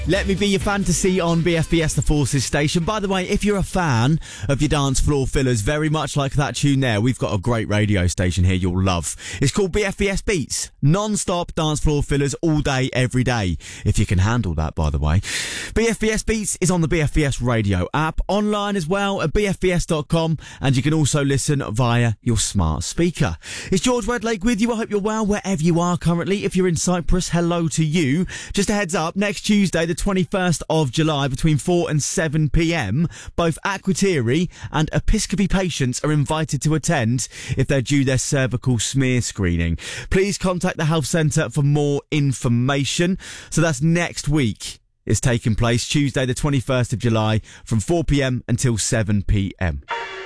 Let Me Be Your Fantasy on BFBS The Forces station. By the way, if you're a fan of your dance floor fillers, very much like that tune there, we've got a great radio station here you'll love. It's called BFBS Beats. Non-stop dance floor fillers all day, every day. If you can handle that, by the way. BFBS Beats is on the BFBS radio app, online as well at bfbs.com, and you can also listen via your smart speaker. It's George Redlake with you. I hope you're well wherever you are currently. If you're in Cyprus, hello to you. Just a heads up, next Tuesday, the 21st of July, between 4 and 7 p.m, both Aquatiri and Episcopi patients are invited to attend if they're due their cervical smear screening. Please contact the health centre for more information. So that's next week. It's taking place Tuesday the 21st of July from 4 p.m until 7 p.m.